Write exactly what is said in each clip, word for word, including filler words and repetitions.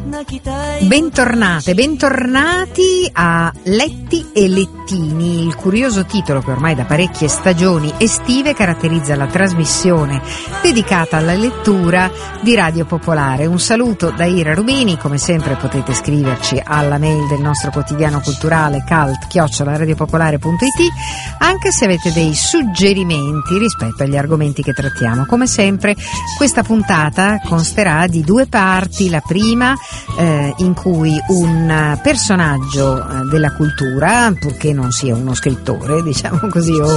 Bentornate, bentornati a Letti e Lettini, il curioso titolo che ormai da parecchie stagioni estive caratterizza la trasmissione dedicata alla lettura di Radio Popolare. Un saluto da Ira Rubini, come sempre potete scriverci alla mail del nostro quotidiano culturale cult chiocciola radiopopolare punto it, anche se avete dei suggerimenti rispetto agli argomenti che trattiamo. Come sempre questa puntata consterà di due parti, la prima eh, in cui un personaggio eh, della cultura, purché non sia uno scrittore, diciamo così, o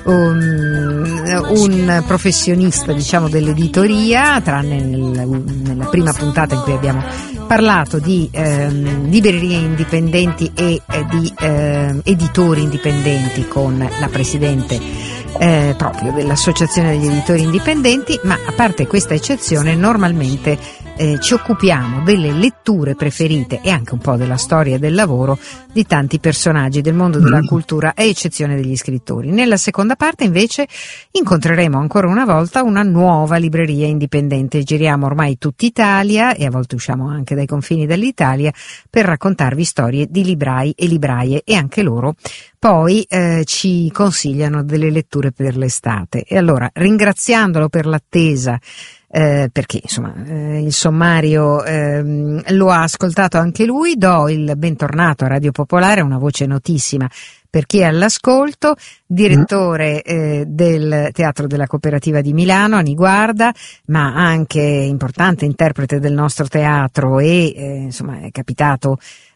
um, un professionista, diciamo, dell'editoria, tranne nel, nella prima puntata in cui abbiamo parlato di ehm, librerie indipendenti e eh, di eh, editori indipendenti con la presidente eh, proprio dell'Associazione degli Editori Indipendenti, ma a parte questa eccezione normalmente Eh, ci occupiamo delle letture preferite e anche un po' della storia e del lavoro di tanti personaggi del mondo della cultura, a eccezione degli scrittori. Nella seconda parte invece incontreremo ancora una volta una nuova libreria indipendente. Giriamo ormai tutta Italia e a volte usciamo anche dai confini dell'Italia per raccontarvi storie di librai e libraie, e anche loro poi eh, ci consigliano delle letture per l'estate. E allora, ringraziandolo per l'attesa, Eh, perché insomma eh, il sommario eh, lo ha ascoltato anche lui, do il bentornato a Radio Popolare, una voce notissima per chi è all'ascolto, direttore eh, del Teatro della Cooperativa di Milano, a Niguarda, ma anche importante interprete del nostro teatro e eh, insomma è capitato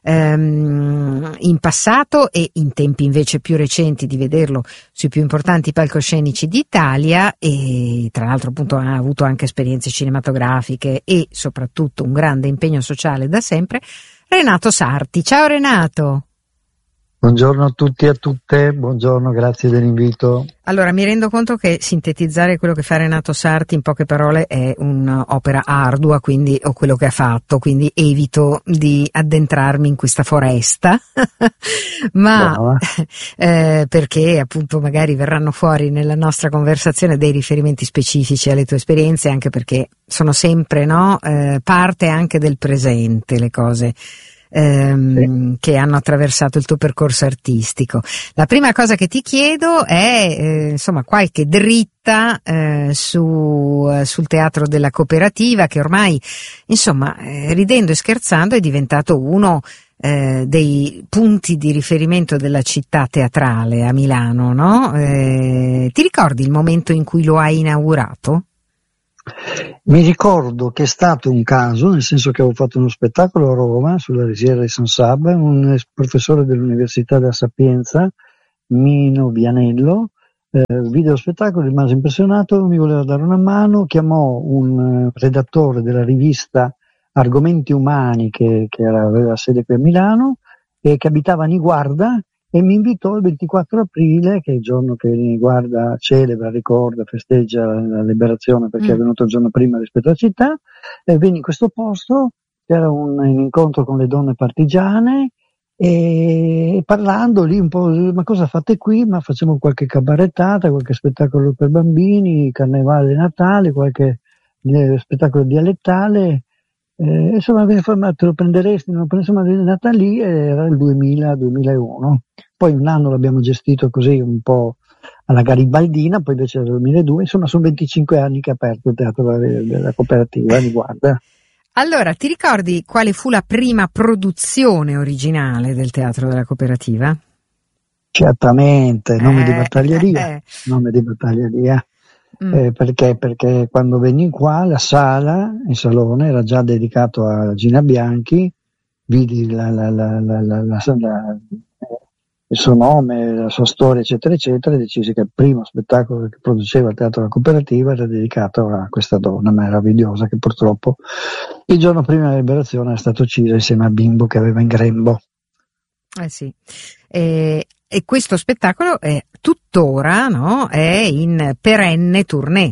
ehm, in passato e in tempi invece più recenti di vederlo sui più importanti palcoscenici d'Italia, e tra l'altro appunto ha avuto anche esperienze cinematografiche e soprattutto un grande impegno sociale da sempre, Renato Sarti. Ciao Renato! Buongiorno a tutti e a tutte, buongiorno, grazie dell'invito. Allora, mi rendo conto che sintetizzare quello che fa Renato Sarti in poche parole è un'opera ardua, quindi, o quello che ha fatto, quindi evito di addentrarmi in questa foresta, ma eh, perché appunto magari verranno fuori nella nostra conversazione dei riferimenti specifici alle tue esperienze, anche perché sono sempre, no, eh, parte anche del presente le cose Ehm, sì. che hanno attraversato il tuo percorso artistico. La prima cosa che ti chiedo è eh, insomma qualche dritta eh, su, eh, sul Teatro della Cooperativa, che ormai insomma eh, ridendo e scherzando è diventato uno eh, dei punti di riferimento della città teatrale a Milano, no? Eh, ti ricordi il momento in cui lo hai inaugurato? Mi ricordo che è stato un caso, nel senso che avevo fatto uno spettacolo a Roma sulla Risiera di San Sabba, un professore dell'Università della Sapienza, Mino Vianello, eh, vide lo spettacolo, rimase impressionato, mi voleva dare una mano, chiamò un redattore della rivista Argomenti Umani che, che era, aveva sede qui a Milano e che abitava a Niguarda, e mi invitò il ventiquattro aprile, che è il giorno che Niguarda celebra, ricorda, festeggia la liberazione, perché mm. è venuto il giorno prima rispetto alla città, e venni in questo posto, c'era un, un incontro con le donne partigiane, e parlando lì un po', ma cosa fate qui? Ma facciamo qualche cabarettata, qualche spettacolo per bambini, carnevale Natale, qualche eh, spettacolo dialettale. Eh, insomma, ma te lo prenderesti? Non insomma, è nata lì, era il duemila duemilauno. Poi un anno l'abbiamo gestito così un po' alla garibaldina, poi invece nel duemiladue, insomma sono venticinque anni che è aperto il Teatro della Cooperativa, Niguarda. Allora, ti ricordi quale fu la prima produzione originale del Teatro della Cooperativa? Certamente, Nome eh, di Battagliaria, eh. Nome di Battagliaria. Mm. Eh, perché? Perché quando venni qua la sala, il salone era già dedicato a Gina Bianchi, vidi la, la, la, la, la, la, la, il suo nome, la sua storia eccetera eccetera, e decisi che il primo spettacolo che produceva il Teatro della Cooperativa era dedicato a questa donna meravigliosa che purtroppo il giorno prima della liberazione è stata uccisa insieme al bimbo che aveva in grembo. Eh sì, e, e questo spettacolo è tuttora, no? È in perenne tournée.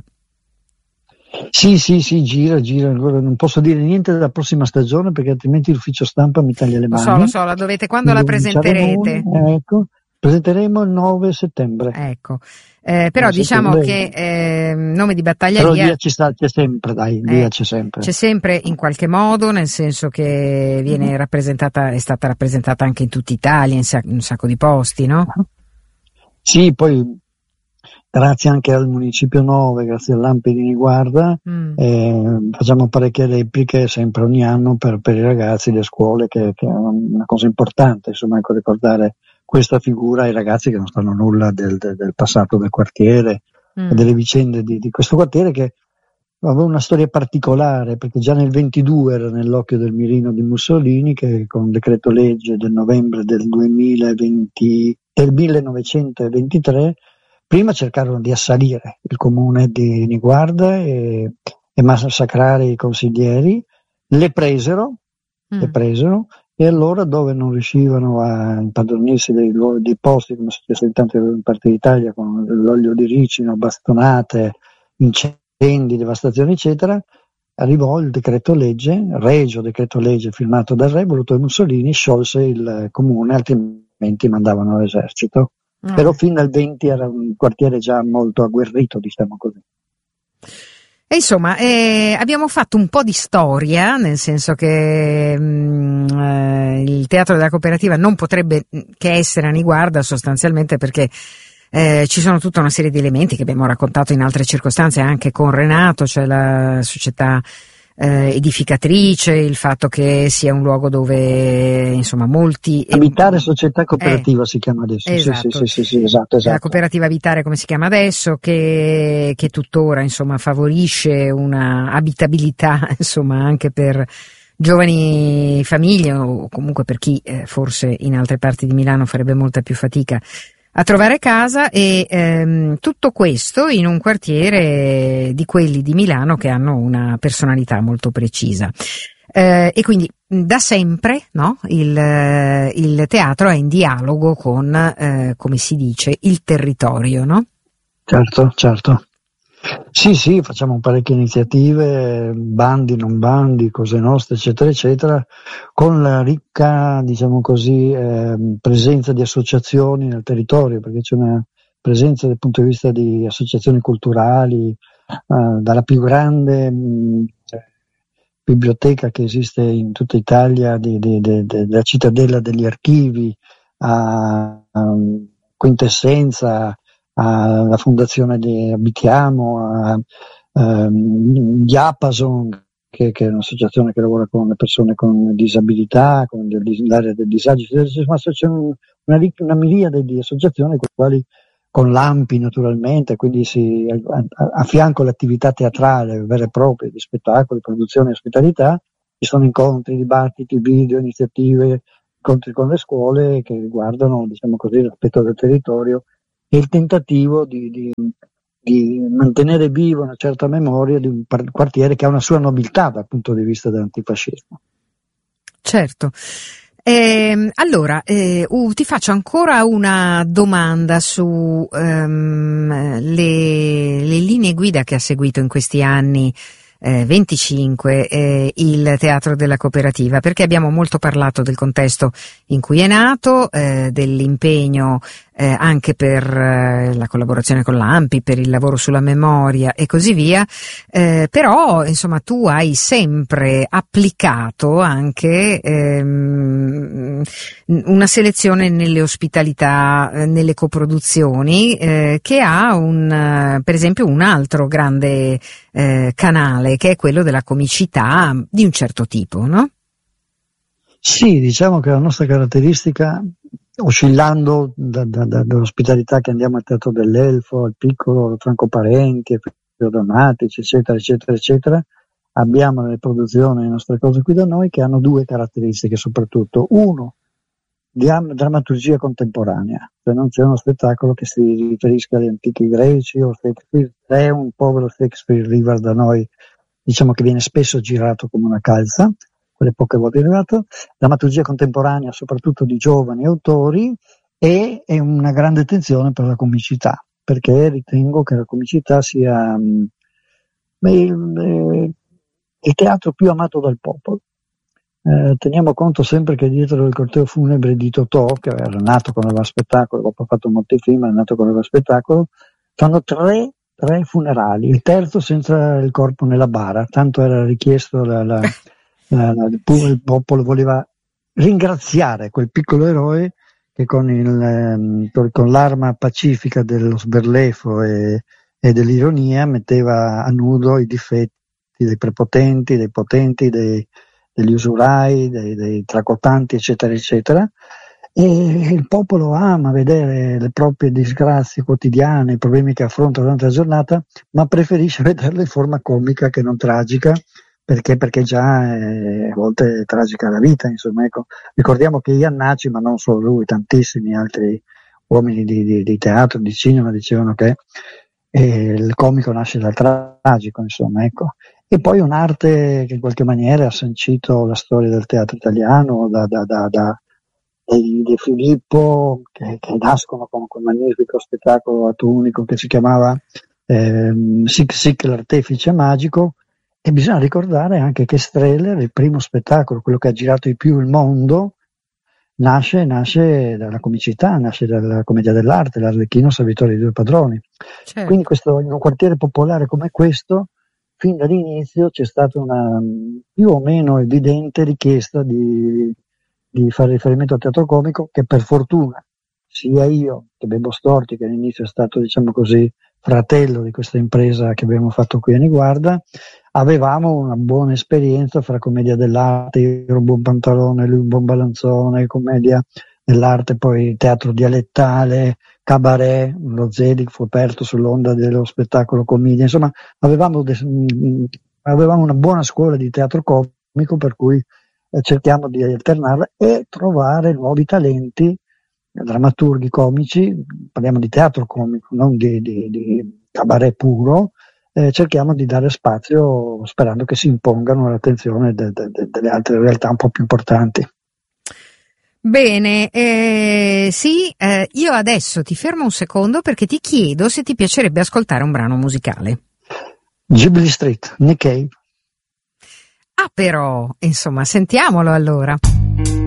Sì, sì, sì, gira, gira, non posso dire niente della prossima stagione perché altrimenti l'ufficio stampa mi taglia le mani. Lo so, lo so, la dovete, quando la presenterete? Noi, ecco, Presenteremo il nove settembre. Ecco, eh, però diciamo che eh, nome di battaglia però via, via ci sta, c'è sempre, dai, via eh, c'è sempre. C'è sempre in qualche modo, nel senso che viene Mm-hmm. rappresentata, è stata rappresentata anche in tutta Italia, in, sa- in un sacco di posti, no? Sì, poi grazie anche al Municipio nove, grazie all'Ampi di Niguarda, Mm. eh, facciamo parecchie repliche sempre ogni anno per, per i ragazzi, le scuole, che, che è una cosa importante, insomma, ecco, ricordare questa figura ai ragazzi che non sanno nulla del, del, del passato del quartiere Mm. e delle vicende di, di questo quartiere, che aveva una storia particolare, perché già nel ventidue era nell'occhio del mirino di Mussolini, che con decreto legge del novembre del duemilaventi, del millenovecentoventitré, prima cercarono di assalire il comune di Niguarda e, e massacrare i consiglieri, le presero, Mm. le presero, e allora, dove non riuscivano a impadronirsi dei, dei posti, come è successo in tante parti d'Italia, con l'olio di ricino, bastonate, incendi, devastazioni, eccetera, arrivò il decreto legge, regio decreto legge firmato dal re, voluto da Mussolini, sciolse il comune, altrimenti mandavano l'esercito. Mm. Però fin dal venti era un quartiere già molto agguerrito, diciamo così. E insomma, eh, abbiamo fatto un po' di storia, nel senso che mh, eh, il Teatro della Cooperativa non potrebbe che essere a Niguarda, sostanzialmente perché eh, ci sono tutta una serie di elementi che abbiamo raccontato in altre circostanze anche con Renato, cioè la società eh, edificatrice, il fatto che sia un luogo dove insomma molti Abitare Società Cooperativa eh, si chiama adesso. esatto. Sì, sì, sì, sì, esatto, esatto. La cooperativa Abitare, come si chiama adesso, che, che tuttora insomma favorisce una abitabilità insomma anche per giovani famiglie, o comunque per chi eh, forse in altre parti di Milano farebbe molta più fatica a trovare casa, e ehm, tutto questo in un quartiere di quelli di Milano che hanno una personalità molto precisa. Eh, e quindi da sempre, no, il, il teatro è in dialogo con, eh, come si dice, il territorio, no? Certo, certo. Sì, sì, facciamo parecchie iniziative, bandi, non bandi, cose nostre, eccetera, eccetera, con la ricca, diciamo così, eh, presenza di associazioni nel territorio, perché c'è una presenza dal punto di vista di associazioni culturali, eh, dalla più grande mh, biblioteca che esiste in tutta Italia, di, di, di, di, della cittadella degli archivi, a, a Quintessenza, alla fondazione di Abitiamo, a, a Diapason, che, che è un'associazione che lavora con le persone con disabilità, con l'area del disagio, ma c'è una, una miriade di associazioni con le quali, con l'A M P I naturalmente, quindi si, a, a fianco all'attività teatrale vera e propria, di spettacoli, produzione e ospitalità, ci sono incontri, dibattiti, video, iniziative, incontri con le scuole che riguardano, diciamo così, l'aspetto del territorio e il tentativo di, di, di mantenere viva una certa memoria di un quartiere che ha una sua nobiltà dal punto di vista dell'antifascismo. Certo. Eh, allora, eh, uh, ti faccio ancora una domanda su um, le, le linee guida che ha seguito in questi anni eh, venticinque eh, il Teatro della Cooperativa, perché abbiamo molto parlato del contesto in cui è nato, eh, dell'impegno eh, anche per eh, la collaborazione con l'A M P I, per il lavoro sulla memoria e così via, eh, però insomma tu hai sempre applicato anche ehm, una selezione nelle ospitalità, eh, nelle coproduzioni, eh, che ha un, eh, per esempio un altro grande eh, canale, che è quello della comicità di un certo tipo, no? Sì, diciamo che la nostra caratteristica, oscillando da, da, da, dall'ospitalità che andiamo al Teatro dell'Elfo, al Piccolo, al Franco Parenti, ai Drammatici, eccetera, eccetera, eccetera, abbiamo nelle produzioni le nostre cose qui da noi che hanno due caratteristiche soprattutto. Uno, drammaturgia contemporanea, cioè non c'è uno spettacolo che si riferisca agli antichi greci o Shakespeare, è un povero Shakespeare River da noi, diciamo che viene spesso girato come una calza, quelle poche volte arrivato, drammaturgia contemporanea soprattutto di giovani autori, e, e una grande attenzione per la comicità, perché ritengo che la comicità sia beh, il, il teatro più amato dal popolo. Eh, teniamo conto sempre che dietro il corteo funebre di Totò, che era nato con Leva Spettacolo, dopo ha fatto molti film, è nato con Leva Spettacolo, fanno tre, tre funerali, il terzo senza il corpo nella bara, tanto era richiesto, la, la, la, la, il, il popolo voleva ringraziare quel piccolo eroe che con, il, con l'arma pacifica dello sberleffo e, e dell'ironia metteva a nudo i difetti dei prepotenti, dei potenti, dei degli usurai, dei, dei tracotanti, eccetera, eccetera. E il popolo ama vedere le proprie disgrazie quotidiane, i problemi che affronta durante la giornata, ma preferisce vederle in forma comica che non tragica, perché, perché già è, a volte è tragica la vita, insomma, ecco. Ricordiamo che Iannacci, ma non solo lui, tantissimi altri uomini di, di, di teatro, di cinema, dicevano che eh, il comico nasce dal tragico, insomma, ecco. E poi un'arte che in qualche maniera ha sancito la storia del teatro italiano, da, da, da, da di De Filippo, che, che nascono con quel magnifico spettacolo atto unico che si chiamava ehm, Sic Sic l'artefice magico. E bisogna ricordare anche che Strehler, il primo spettacolo, quello che ha girato di più il mondo, nasce, nasce dalla comicità, nasce dalla commedia dell'arte, l'Arlecchino servitore dei due padroni. Certo. Quindi questo, in un quartiere popolare come questo, fin dall'inizio c'è stata una più o meno evidente richiesta di, di fare riferimento al teatro comico, che per fortuna sia io che Bebo Storti, che all'inizio è stato, diciamo così, fratello di questa impresa che abbiamo fatto qui a Niguarda, avevamo una buona esperienza fra commedia dell'arte, io ero un buon pantalone, lui un buon balanzone, commedia dell'arte, poi teatro dialettale, cabaret, lo Zelig fu aperto sull'onda dello spettacolo commedia, insomma avevamo, de- avevamo una buona scuola di teatro comico, per cui eh, cerchiamo di alternarla e trovare nuovi talenti, drammaturghi comici, parliamo di teatro comico, non di, di, di cabaret puro, eh, cerchiamo di dare spazio sperando che si impongano l'attenzione de- de- de- delle altre realtà un po' più importanti. Bene, eh, sì, eh, io adesso ti fermo un secondo perché ti chiedo se ti piacerebbe ascoltare un brano musicale. Ghibli Street, Nick Cave. Ah però, insomma, sentiamolo allora.